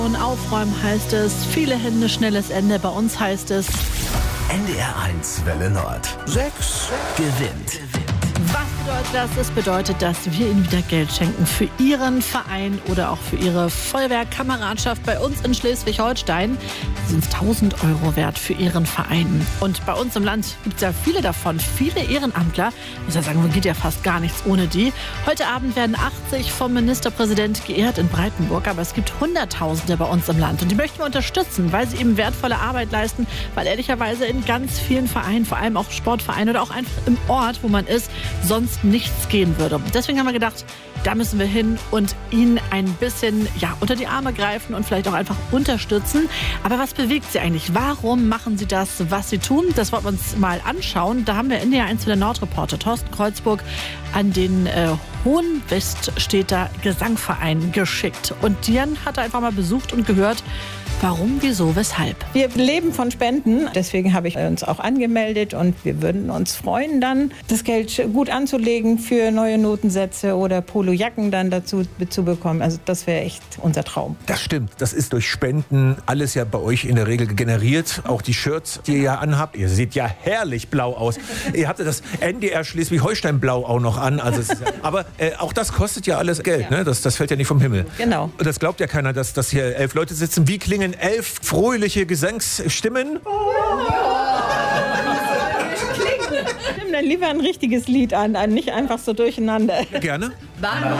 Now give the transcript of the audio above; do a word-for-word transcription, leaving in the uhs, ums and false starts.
Und aufräumen heißt es, viele Hände, schnelles Ende. Bei uns heißt es N D R eins Welle Nord. Sechs gewinnt. Was bedeutet das? Es bedeutet, dass wir Ihnen wieder Geld schenken für Ihren Verein oder auch für Ihre Feuerwehrkameradschaft bei uns in Schleswig-Holstein. Das sind tausend Euro wert für Ihren Verein. Und bei uns im Land gibt es ja viele davon, viele Ehrenamtler. Ich muss ja sagen, geht ja fast gar nichts ohne die. Heute Abend werden achtzig vom Ministerpräsident geehrt in Breitenburg. Aber es gibt Hunderttausende bei uns im Land. Und die möchten wir unterstützen, weil sie eben wertvolle Arbeit leisten. Weil ehrlicherweise in ganz vielen Vereinen, vor allem auch Sportvereinen oder auch einfach im Ort, wo man ist, sonst nichts gehen würde. Deswegen haben wir gedacht, da müssen wir hin und ihnen ein bisschen ja, unter die Arme greifen und vielleicht auch einfach unterstützen. Aber was bewegt sie eigentlich? Warum machen sie das, was sie tun? Das wollen wir uns mal anschauen. Da haben wir N D R eins der Nordreporter Thorsten Kreuzburg an den äh, Hohenweststädter Gesangverein geschickt. Und Dian hat er einfach mal besucht und gehört, warum, wieso, weshalb. Wir leben von Spenden, deswegen habe ich uns auch angemeldet und wir würden uns freuen, dann das Geld gut anzulegen für neue Notensätze oder Polojacken dann dazu zu bekommen. Also das wäre echt unser Traum. Das stimmt, das ist durch Spenden alles ja bei euch in der Regel generiert. Auch die Shirts, die ihr ja anhabt, ihr seht ja herrlich blau aus. Ihr habt ja das N D R Schleswig-Holstein Blau auch noch an. Also es ist ja, aber äh, auch das kostet ja alles Geld, ja. ne? das, das fällt ja nicht vom Himmel. Genau. Und das glaubt ja keiner, dass, dass hier elf Leute sitzen. Wie klingen elf fröhliche Gesangsstimmen? Nimm dann lieber ein richtiges Lied an, nicht einfach so durcheinander. Ja, gerne. Wann